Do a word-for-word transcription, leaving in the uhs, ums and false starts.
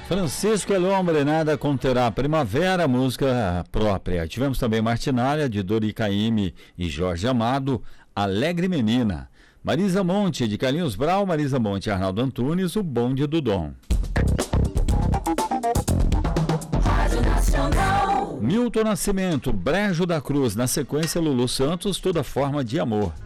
Francisco Elombre, nada conterá primavera, música própria. Tivemos também Martinália, de Dori Caymmi e Jorge Amado, Alegre Menina. Marisa Monte, de Carlinhos Brau, Marisa Monte e Arnaldo Antunes, O Bonde do Dom. Rádio Nacional. Milton Nascimento, Brejo da Cruz, na sequência Lulu Santos, Toda Forma de Amor.